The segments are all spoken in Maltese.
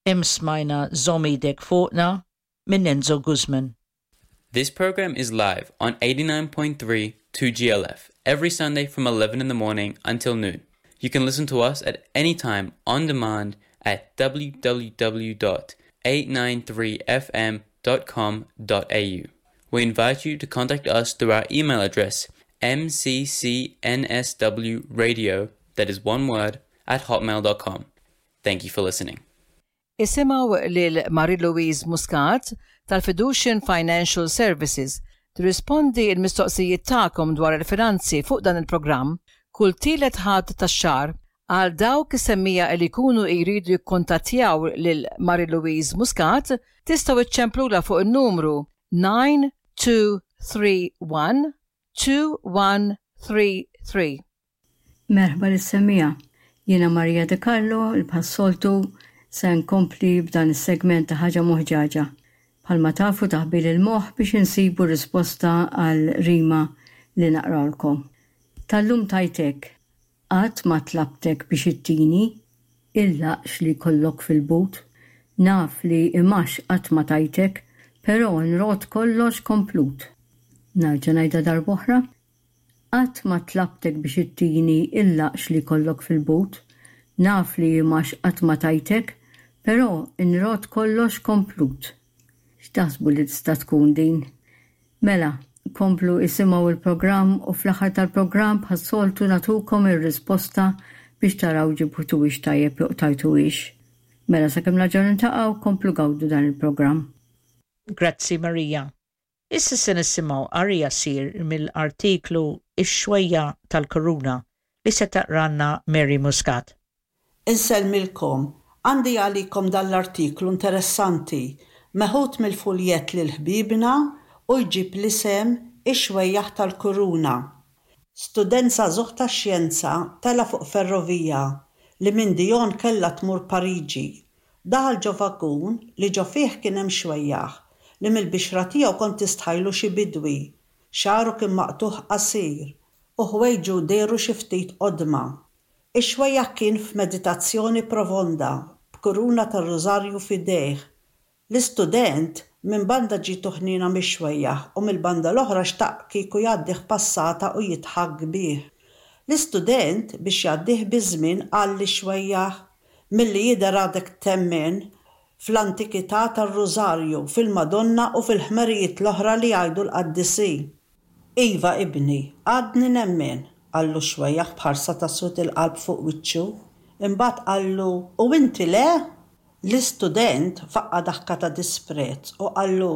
Smajna Zomidek Fuqna minn Enzo Guzman. This program is live on 89.3 2GLF every Sunday from 11 in the morning until noon. You can listen to us at any time on demand at www.893fm.com.au. We invite you to contact us through our email address mccnswradio, that is one word, @hotmail.com. Thank you for listening. Isimaw lil Marie-Louise Muscat tal-Fiducian Financial Services tirrispondi l-mistoqsijiet tagħkom dwar il-finanzi fuq dan il-programm kull tielet ħadd tax-xahar għal dawk is-semmija li jkunu jridu jikkuntattjaw lil Marie-Louise Muscat tistgħu iċċemplula fuq in-numru 9231-2133. Merħba lis-semmija. Jiena Marija De Carlo, il-passoltu se nkompli b'dan is-segment ta' ħaġa moħġaġa. Bħalma tafu taħbil il-moħħ biex insibu risposta għal rima li naqralkom. Tal-lum tajtek, qatt ma tlabtek biex ittini illaqx li kollok fil-but, naf li imax qatt ma tajtek, però nrot kollox komplut. Narġa' ngħidha darb'oħra, qatt ma tlabtek biex ittini illaqx li kollok fil-but, naf li imax qatt ma tajtek, però nrot kollox komplut. X'taħsbu li tista' tkun din? Mela, komplu isimgħu il-programm u fl-aħħar tal-programm bħas-soltu nagħtukom ir-risposta biex taraw ġibtuwix tajjeb jew tajtuwix. Mela sakemm naġgħu niltaqgħu komplu gawdu dan il-programm. Grazzi Marija. Issa se nisimgħu qarija sir mill-artiklu Ix-xwejja tal-Koruna li se taqranna Mary Muscat. Insellmilkom, għandi għalikom dal-artiklu interessanti meħud mill-fuljet lil ħbibna u jġib l-isem Ix-xwejjaħ tal-Koruna. Student żagħżugħ tax-xjenza tela fuq ferrovija li minn Dijon kellha tmur Pariġi. Daħal ġo vagun li ġo fih kien hemm xwejjaħ li mill-bixra tiegħu kont tistħajlu xi bidwi, xaru kien maqtuħ qasir u ħwejġu dejru xi ftit qodma. Ix-xwejjaħ kien f'meditazzjoni profonda b'kuruna tar-rożarju f'idejh. L-istudent minn banda ġitu ħnina mix-xwejjaħ u mill-banda l-oħra xtaq kieku jgħaddih passata u jitħagg bih. L-istudent biex jgħaddih biż-żmien qal lix-xwejjaħ milli jidher għadek temmen fl-antikità tar-Rożarju, fil-Madonna u fil-ħmerijiet l-oħra li jgħidu l-qaddisi. Iva ibni, għadni nemmen, qallu xwejjaħ bħarsa ta' sut il-qalb fuq wiċċu. Imbagħad qallu, u inti le? L-istudent faqqa daħka ta' dispret u qallu,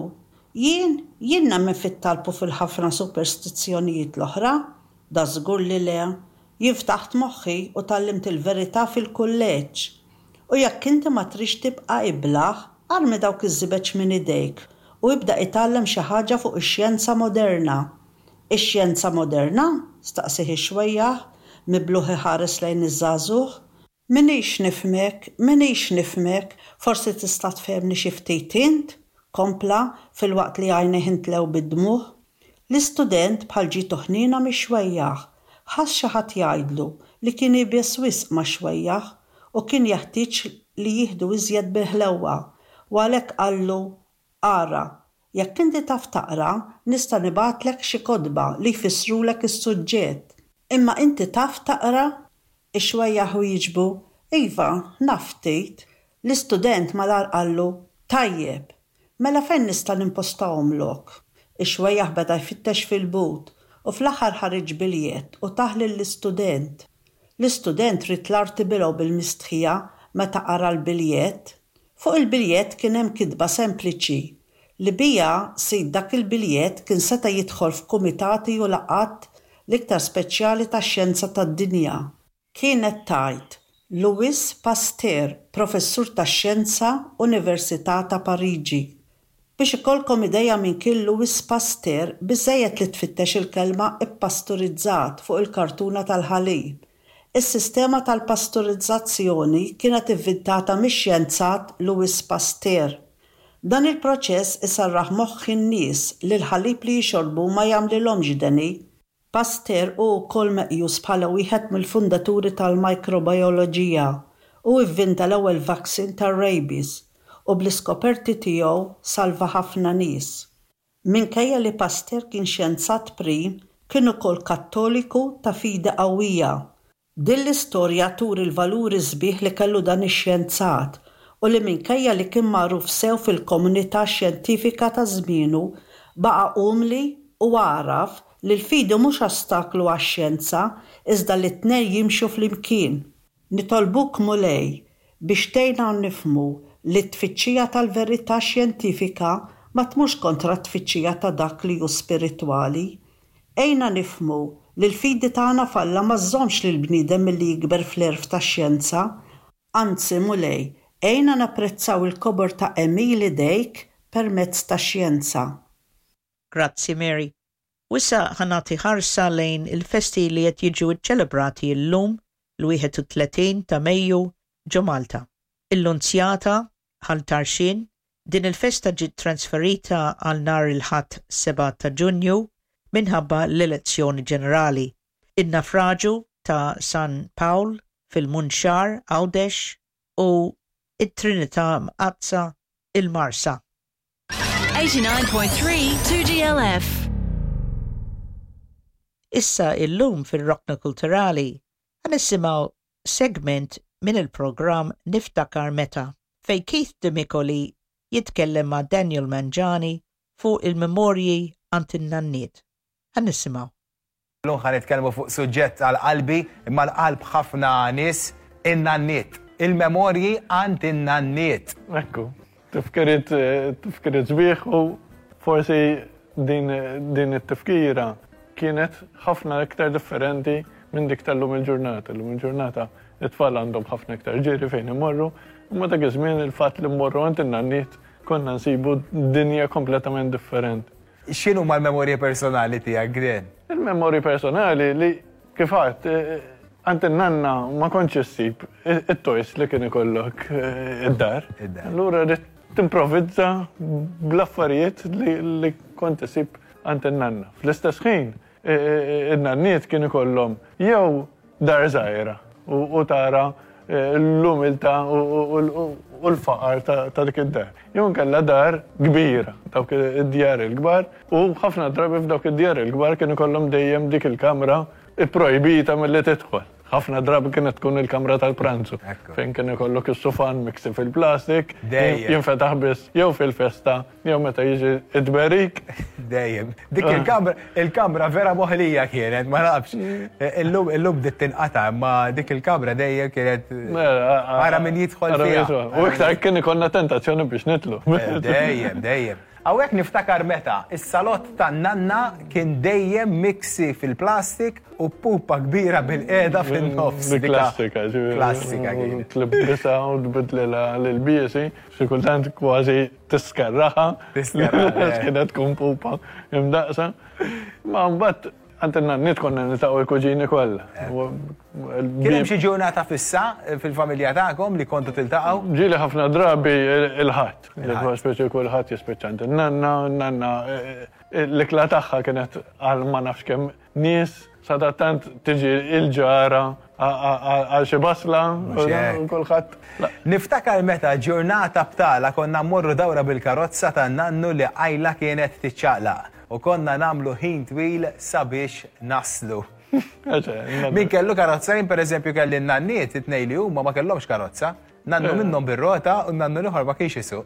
jien nemmen fit-talpu fil-ħafna superstizzjonijiet l-oħra, da żgur li le, jiftaħt moħħi u tallimt il-verità fil-kulleġġ. U jekk inti ma trix tibqa' iblaħ, armi dawk iż-żibeġ minn idejk u jibda jitgħallem xi ħaġa fuq ix-xjenza moderna. Ix-xjenza moderna? Staqsih ix-xwejjaħ, mibluħ iħares lejn iż-żagħżugħ. Minix nifhmek, forsi tista' tfehmni xi ftit int? Kompla fil-waqt li għajnejh intlew bid-dmuħ. L-istudent bħal ġitu ħnina mix-xwejjaħ ħass xi ħadd jgħidlu li kien ibies wisq ma' xwejjaħ u kien jeħtieġ li jieħdu iżjed bil-ħlewwa u għalhekk qallu ara, jekk inti taf taqra nista' nibgħatlek xi kotba li jfissrulek is-suġġett. Imma inti taf taqra? Ix-xwejjaħ u jiġbu, iva, naf ftit. L-istudent malar qallu, tajjeb, mela fejn nista' nimpostawhomlok? Ix-xwejjaħ beda jfittex fil-but u fl-aħħar ħareġ biljet u taħ lill-istudent. L-istudent rid l-arti bilgħu bil-mistħija meta qara l-biljett. Fuq il-biljett kien hemm kitba sempliċi li bija sid dak il-biljett kien seta' jidħol f'kumitati u laqgħat l-iktar speċjali tax-xjenza tad-dinja. Kienet tgħid Louis Pasteur, professur tax-xjenza, Università ta' Pariġi. Biex ikollkom idea minn kien Louis Pasteur, biżżejjed li tfittex il-kelma ippasturizzat fuq il-kartuna tal-ħalib. Is-sistema tal-pasturizzazzjoni kienet inventata mix-xjenzat Louis Pasteur. Dan il-proċess isarraħ moħħ in-nies li l-ħalib li jixorbu ma jagħmlilhomx deni. Pasteur hu wkoll meqjus bħala wieħed mill-fundaturi tal-mikrobioloġija u ivvinta l-ewwel vaccine tar-rabies u bl-iskoperti tiegħu salva ħafna nies. Minkejja li Pasteur kien xjenzat prim, kien ukoll Kattoliku ta' fide qawwija. Din l-istorja turi l-valuri sbieħ li kellu dan ix-xjenzat u li minkejja li kien magħruf sew fil-komunità xjentifika ta' żmienu baqa' umli u għaraf li l-fidi mhux ostaklu għax-xjenza iżda li t-tnejn jimxu flimkien. Nitolbuk Mulej biex tgħinna nifhmu li t-tfittxija tal-verità xjentifika ma tmux kontra t-tfittxija ta' dak li hu spiritwali. Ejna nifhmu li l-fidi tagħna falla ma żżommx lill-bniedem milli jikber fl-erf tax-xjenza, anzi Mulej, ejna napprezzaw il-kobor ta' Emili Dejk permezz tax-xjenza. Grazzi Mary. Wissa ħanati ħarsa lejn il-festi li qed jiġu ċċelebrati llum l-31 ta' Mejju ġo Malta. Il-Lunzjata ħal Tarxin, din il-festa ġiet trasferita għal nhar il-Ħadd 7 ta' Ġunju minħabba l-elezzjoni ġenerali. In-nafraġu ta' San Pawl fil-Munxar Għawdex u it-Trinità Mqazza il-Marsa. 89.3 2GLF. Issa illum fil-Rokna Kulturali għanissimaw segment minn il-programm Niftakar Meta fej Keith DeMicoli jitkellem ma' Daniel Mangiani fuq il-memorji għand in-nanniet. Għanissimaw. L-lum ħan nitkellmu fuq suġġett għal-qalbi imma l-qalb ħafna nies in-nanniet. Il-memorji għand in-nanniet. Ekku, tifkirit sbieħ u forsi din it-tifkira kienet ħafna iktar differenti minn dik tal-lum il-ġurnata. L-lum il-ġurnata it-tfal għandhom ħafna iktar ġiri fejn imorru, imma dak iż-żmien il-fatt li mmorru għand in-nanniet konna nsibu dinja kompletament differenti. X'inhu mal-memorji personali tiegħek, Gren? Il-memorji personali li kif għadt għand in-nanna ma kontx issib it-toys li kien ikollok id-dar. Allura rid timprovizza bl-affarijiet li kont isib għand in-nanna. Fl-istess ħin in-nanniet kienu kollhom jew dar żgħira u tara l-umiltà u l-faqar ta' dik id-dar. Jew inkella dar kbira, dawk id-djar il-kbar, u ħafna drabi f'dawk id-djar il-kbar kienu kollhom dejjem dik il-kamra ipprojbita milli tidħol. ħafna drabi kienet tkun il-kamra tal-pranzu. Fejn kien ikollok is-sufan miksi fil-plastik, jinfetaħ biss jew fil-festa, jew meta jiġi id-berik. Dejjem. Dik il-kamra vera moħlija kienet, ma nafx. Illum bdiet tinqata', ma dik il-kamra dejjem kienet ara min jidħol fiha. U iktar kien ikollna tentazzjoni biex nitlu. Dejjem. Hawnhekk niftakar meta is-salott tan-nanna kien dejjem miksi fil-plastik u pupa kbira bil-qiegħda fin-nofs. Klassika, klassika kienet. Tlibisa u tbidlilha lil-biesi, xi kultant kważi tiskarraħa. Kienet tkun pupa imdaqsa. Ma mbagħad għand in-nanniet konna niltaqgħu l-kuġini kollha. Kien hemm xi ġurnata fissa fil-familja tagħkom li kontu tiltaqgħu? Ġieli ħafna drabi il-ħadd. Speċi kulħadd jispiċċa għand in-nanna l-ikla tagħha kienet għal ma nafx kemm nies sadattant tiġi il-ġara għal xi basla u kulħadd. Niftakar meta ġurnata btala konna mmorru dawra bil-karozza tan-nannu li għajla kienet tiċċaqlaq u konna nagħmlu ħin twil sabiex naslu. Min kellu karozza, pereżempju kelli n-nanniet it-tnejn li huma ma kellhomx karozza, nannu minnhom bir-rota u nannu l-ieħor ma kienx isuq.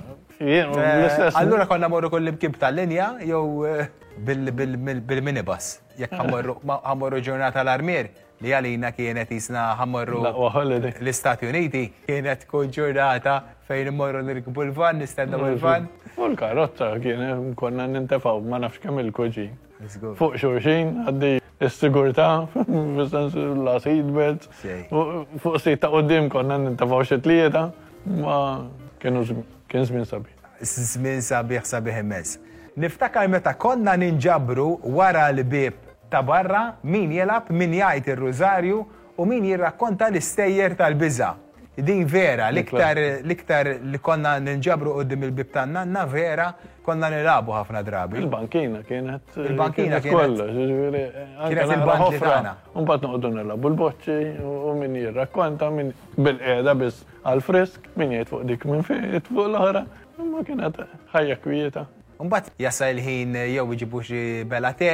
Allura konna morru kull imkien tal-linja jew bil-minibus. Jekk ħammorru ġurnata l-armier li għalina kienet jisna ħammorru l-Istati Uniti, kienet tkun ġurnata fejn immorru nirkbu l-van, nistennew il-van. U l-karozza kien konna nintefgħu ma nafx kemm il-kuġin. Fuq xulxin għaddi is-sigurtà, fis-sens la seatbelt, fuq sit ta' quddiem konna nintefgħu xi tlieta, ma kien żmien sabiħ. Żmien sabiħ immens. Niftakar meta konna ninġabru wara l-bieb ta' barra min jelab, min jgħid ir-rużarju u min jirrakkonta l-istejjer tal-biża'. Din vera, l-iktar li konna ninġabru qudiem il-bib tan-nanna vera konna nilabu ħafna drabi. Il-bankina kienet. Il-bankina kollox, kienet il-bank li tagħna. Mbagħad noqogħdu nilabu l-boċċi u min jirrakkonta min bil-qiegħda biss għal-frisk, min jgħid fuq dik minn fejn fuq l-oħra, ma kienet ħajja kwieta. Mbagħad jasal il-ħin jew iġibu xi belate,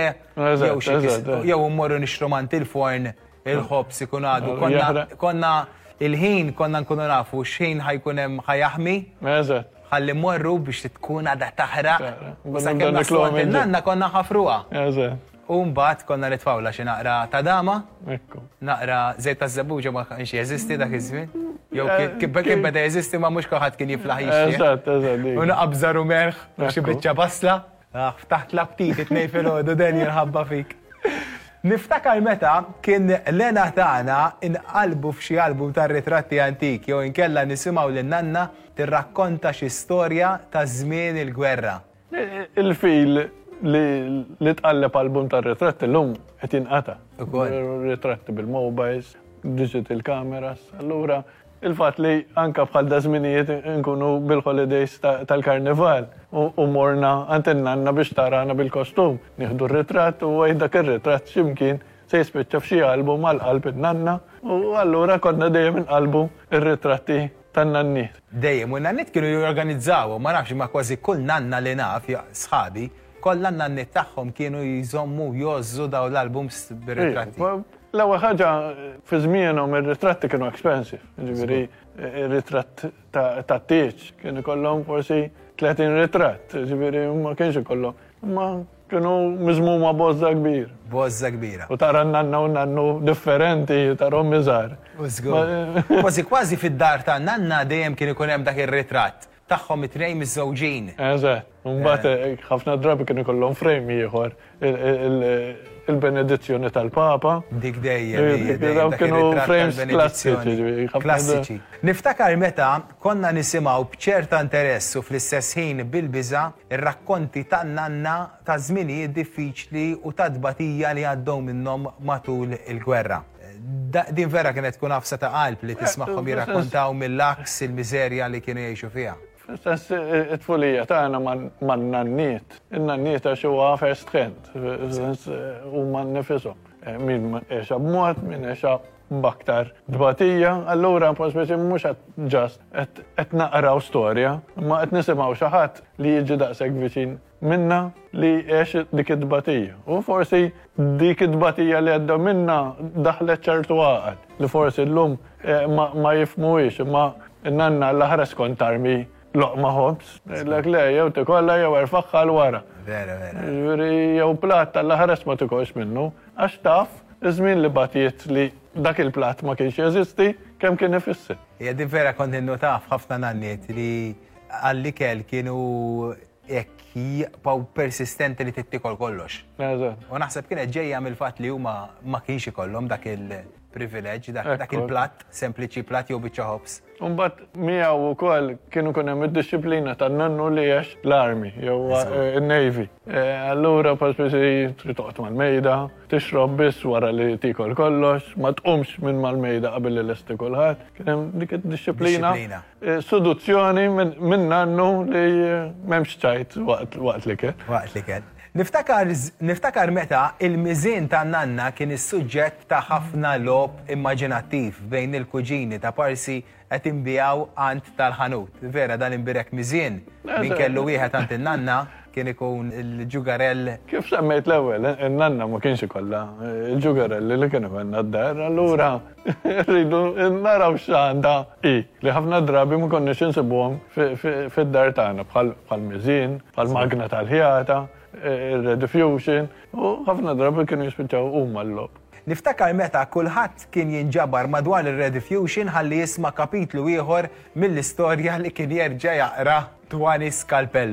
jew mmorru nixtru mant il-forn il-ħobs ikun għadu. Konna il-ħin konna nkunu nafu x'ħin ħajkun hemm ħajaħmi. Eżatt. Ħalli mmorru biex tkun għadha taħraq. Sakemm naslu għand konna ħafruha. Eżatt. U mbagħad konna nitfawla xi naqra ta' dama. Ekku. Naqra żejt ta' żebbuġa ma kienx jeżisti dak iż-żmien. Jew kien beda jeżisti ma mhux kulħadd kien jiflaħ jixtieq. Eżatt. U naqabżaru merħ xi biċċa basla. Ftaħt l-aptit it-tnejn fil-ħodu den jinħabba fik. Niftakar meta kien l-ena tagħna inqalbu f'xi album tar-ritratti antik jew inkella nisimgħu lin nanna tirrakkonta xi storja ta' żmien il-gwerra. Il-fil li tqalleb album tar-ritratti llum qed jinqata'. Ritratti bil-mobiles, digital cameras. Allura il-fatt li anka bħal da żminijiet nkunu bil-holidays tal-karnival u morna għand in-nanna biex tarana bil-kostum. Nieħdu r-ritratt u dak ir-ritratt x'imkien se jispiċċa f'xi album għall-qalb in-nanna u allura konna dejjem inqalbu ir-ritratti tan-nanniet. Dejjem u n-nanniet kienu jorganizzaw, ma nafx ma kważi kull nanna li naf sħabi, kollha n-nanniet tagħhom kienu jżommu jozzu daw l-albums bir-ritratti. L-ewwel ħaġa fi żmienhom ir-ritratti kienu expensive. Ġifieri ir-ritratt ta' tieġ kienu ikollhom forsi 30 ritratt, ġifieri ma kienx ikollhom. Ma kienu miżmuma bozza kbir. Bozza kbira. U tara nanna u nannu differenti, tarhom miżgħar. Kważi fid-dar ta' nanna dejjem kien ikun hemm dak ir-ritratt tagħhom it-tnejn miż-żewġin. Eżatt. Mbagħad ħafna drabi kienu ikollhom frame ieħor il-benedizzjoni tal-Papa. Dik dejjem. Kienu frames klassiċi. Niftakar meta konna nisimgħu b'ċerta interess u fl-istess ħin bil-biża' ir-rakkonti tan-nanna ta' żminijiet diffiċli u ta' tbatija li għaddew minnhom matul il-gwerra. Din vera kienet tkun afsa ta' qalb li tismagħhom jirrakkontaw mill-aks il-miżerja li kienu jgħixu fiha. Sens it-tfulija tagħna man-nanniet. In-nanniet għax huwa first hand, huma nnifishom. Min għexa b'mod, min għexa b'aktar dbatija, allura speċi mhux ġast qed naqraw storja, ma qed nisimgħu xi ħadd li jiġi daqshekk viċin minna li għex dik id-dbatija. U forsi dik id-dbatija li għadda minna daħlet ċertu għaqad li forsi llum ma jifmuwix, ma n-nanna l-ħares kont tarmi loqma ħobs, l-ek le, jew tikolla jew erfaħħa l-wara. Vera. Jew plat tal-ħares ma tikolx minnu, għax taf, iż-żmien li batijiet li dak il-plat ma kienx jeżisti, kemm kien ifissi. Hija din vera kont innotaf ħafna nanniet li għall-ikel kienu jibqgħu persistenti li tittikol kollox. U naħseb kienet ġejja mill-fatt li huma ma kienx ikollhom dak il-privileġġ, dak il-platt, sempliċi platt jew biċċa ħobs. Mbagħad miegħu wkoll kienu kun hemm id-disciplina tan-nannu li għax l-army jew in-navy. Allura speċi trid toqgħod mal-mejda, tixrob biss wara li tikol kollox, ma tqumx minn mal-mejda qabel li lesti kulħadd. Kien hemm dik id-disciplina. Seduzzjoni minn nannu li m'hemmx ċajt waqt li kien. Waqt li kien. Niftakar meta il-miżien ta' nanna kien is-suġġett ta' ħafna logħob immaġinattiv bejn il-kuġini ta' parsi qed inbijaw għand tal-ħanut. Vera dan imbirek miżien min kellu wieħed għand in-nanna kien ikun il-ġugarell. Kif semmejt l-ewwel, in-nanna ma kienx ikollha il-ġugarell li kien ikollna d-dar, allura rridu naraw x'għandha hi li ħafna drabi ma konniex insibuhom fid-dar tagħna bħal miżien, bħal magna tal-ħjata, il-rediffusion, u ħafna drabi kienu jispiċċaw huma l-logħob. Niftakar meta kulħadd kien jinġabar madwar il-rediffusion ħalli jisma' kapitlu ieħor mill-istorja li kien jerġa' jaqra Twani Scalpello.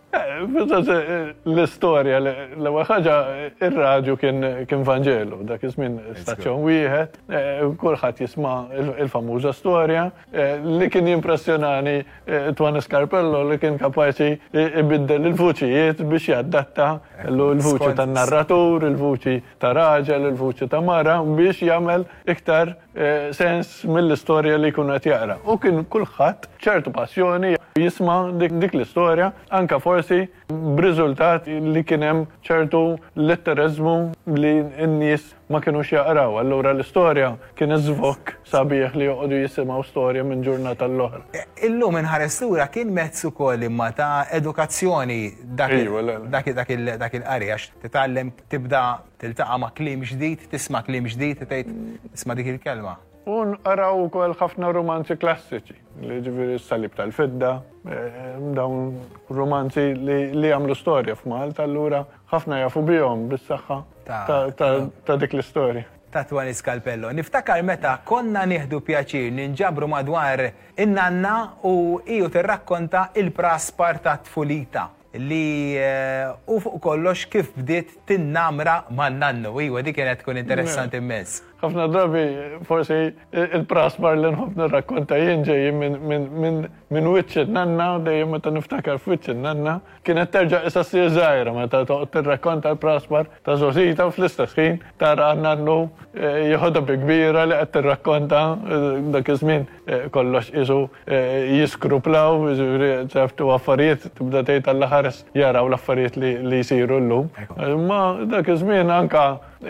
Bizzaz l-istoria, l-ewwel ħaġa ir-radju kien Vangelu, dak iż-żmien stazzjon wieħed, kulħadd jisma' il-famuża storja li kien jimpressjonani Twan Scarpello li kien kapaċi ibiddel il-vuċijiet biex jaddatta l-vuċi tan-narratur, il-vuċi ta' raġel, il-vuċi ta' mara biex jagħmel iktar sens mill-istorja li jkun qed jaqra. U kien kulħadd ċertu passjoni jisma' dik l-istorja anka forsi b'riżultat li kien hemm ċertu letterizmu li n-nies ma kienux jaqraw. Allura l-istorja kien iżvok sabiħ li joqogħdu jisimgħu storja minn ġurnata l-oħra. Illum inħares lura kien mezz ukoll imma ta' edukazzjoni dak il-qari għax titgħallem tibda tiltaqa' ma' kliem ġdid, tisma' kliem ġdid, tgħid isma' dik il-kelma. U nqaraw ukoll ħafna romanzi klassiċi, li ġifieri s-salib tal-fidda, dawn romanzi li jagħmlu storja f'Malta, allura ħafna jafu bihom bis-saħħa ta' dik l-istorja. Ta' Twan Scarpello. Niftakar meta konna nieħdu pjaċir ninġabru madwar in-nanna u hiju tirrakkonta il-praspar ta' tfulita li u fuq kollox kif bdiet tinnamra man-nannu. Iwa dik kienet tkun interessanti immens. ħafna drabi forsi il-praspar li nħobb nirrakkonta jien ġej minn wiċċ in-nanna u dejjem meta niftakar f'wiċċ in-nanna kienet terġa' issa ssir żgħira meta toqgħod tirrakkonta l-praspar ta' Żosita u fl-istess ħin tara nannu jieħodha bi kbira li qed tirrakkonta dak iż-żmien kollox isu jiskruplaw, ċertu affarijiet tibda tgħid tal-aħħar jaraw l-affarijiet li jsiru llum. Ma dak iż-żmien anka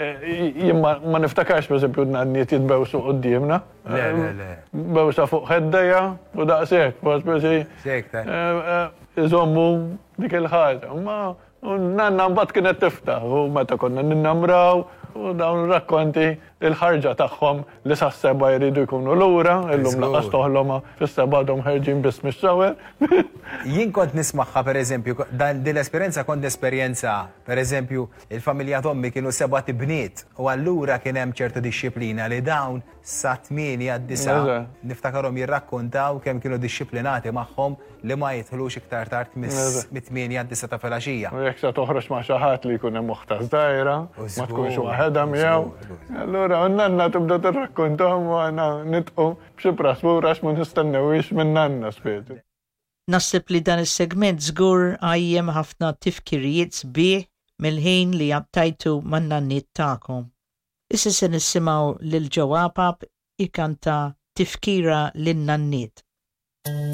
ma niftakarx pereżempju n-nanniet jitbewsu qudiemna. Bewsa fuq ħeddejja u daqshekk, forsi iżommu dik il-ħaġa. Ma nanna mbagħad kienet tiftaħ u meta konna ninnamraw u dawn rakkonti il-ħarġa tagħhom li sas-seba' jridu jkunu lura, illum laqas toħloma fis-seba' għadhom ħerġin biss mix-xawer. Jien kont nismaħħa pereżempju din l-esperjenza kont esperjenza pereżempju il-familja Tommi kienu 7 bniet u allura kien hemm ċertu dixxilpina li dawn sa 8-9 niftakarhom jirrakkontaw kemm kienu dixxiplinati magħhom li ma jidħlux iktar tard mit-8-9 ta' filgħaxija. U jekk se toħroġ ma' xi ħadd li jkun hemm uħta żgħira, ma tkunx waħedha miegħu. Allura n-nanna tibda tirrakkontom u għana nitqu b'xi prasbura għax ma nistennewix minn nanna speċi. Naħseb li dan is-segment żgur għajjem ħafna tifkirijiet sbieħ mill-ħin li għattajtu man-nanniet tagħkom. Issa se nisimgħu lil Joe Apap ikkanta tifkira lin-nanniet.